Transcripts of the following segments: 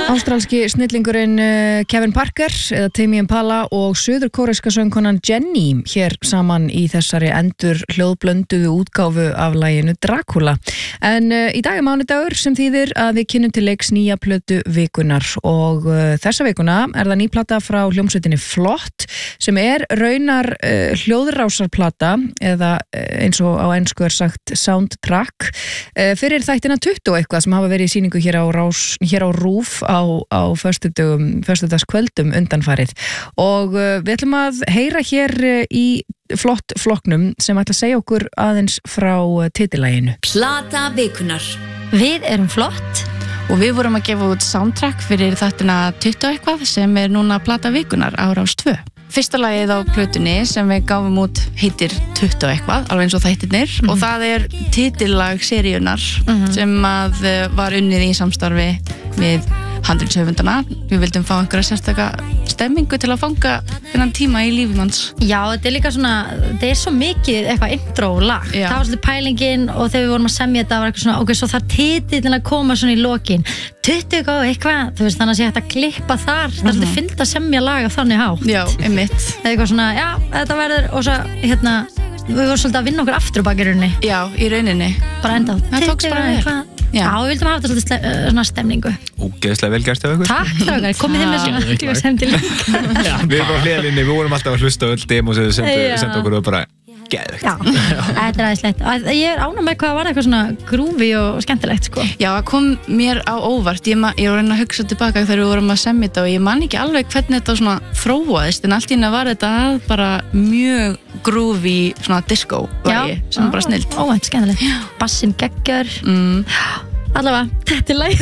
Ástralski snillingurinn Kevin Parker eða Tame Impala og suðurkóreska söngkonan Jenny hér saman í þessari endur hljóðblönduðu útgáfu af laginu Dracula. En í dag mánudagur sem þýðir að við kynnum til leiks nýja plötu vikunar og þessa vikuna það ný plata frá hljómsveitinni Flott sem raunar hljóðrásarplata eða eins og á ensku sagt soundtrack fyrir þættina 20 eitthvað sem hafa verið í sýningu hér á RÚV á föstudagskvöldum undanfarið og við ætlum að heyra hér í Flott flokknum sem ætla að segja okkur aðeins frá titillaginu. Plata vikunar. Við erum Flott og við vorum að gefa út soundtrack fyrir þættina 20 eitthvað sem núna plata vikunar á Rás 2. Fyrsta lagið á plötunni sem við gáfum út heitir 20 eitthvað, alveg eins og þættirnir og það titillag seríunar sem að var unnið í samstarfi við handritshöfundana. Við vildum fá einhverja sérstaka stemmingu til að fanga þennan tíma í lífum hans. Já, þetta líka svona, þetta svo mikið eitthvað intro-lag. Það var svolítið pælingin og þegar við vorum að semja þetta var eitthvað svona, ok, svo það titillinn að koma svona í lokin. 20 eitthvað, þú veist, þannig að sé hægt að klippa þar. Það svolítið fyllt að semja laga þannig hátt. Já, einmitt. Það eitthvað svona, já, þetta verður og svo, við vorum svolítið að vinna okkur aftur á bakirunni. Já, í rauninni. Bara enda á 20 eitthvað. Já, við vildum hafa þetta svolítið stemningu. Ógeðslega vel gert af ykkur. Takk fyrir okkar, komið þið með svona stemningu. Við vorum hliðalínni, við vorum alltaf að hlusta öll demo sem þið sendu okkur og bara geðvegt. Já, þetta aðeinslegt. Ég ánægð með hvað var eitthvað svona grúfi og skemmtilegt, sko. Já, það kom mér á óvart. Ég var að reyna að hugsa tilbaka þegar við vorum að semja þetta og ég man ekki alveg hvernig þetta svona þróaðist en allt í einu var þetta bara mjög grúfi svona disco lagi sem bara snillt. Óvænt skemmtilegt. Bassinn geggjör. Allavega, þetta lagið.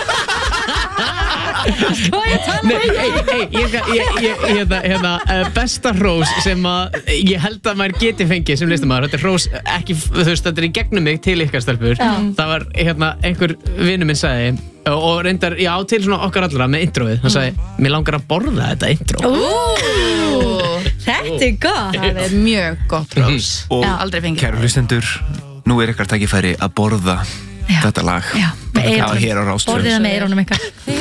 Sko ég tala besta hrós sem að ég held að maður geti fengið sem listamaður, þetta hrós ekki, þú veist, þetta í gegnum mig til ykkar stelpur. Það var einhver vinur minn sagði og reyndar, já, til svona okkar allra með introið, hann sagði, mér langar að borða þetta intro. Þetta gott. Það mjög gott hrós. Og kæru hlustendur, nú ykkar tækifæri að borða þetta lag. Já, með eyrunum. Hér á Rás 2. Borðið það með eyrunum ykkar.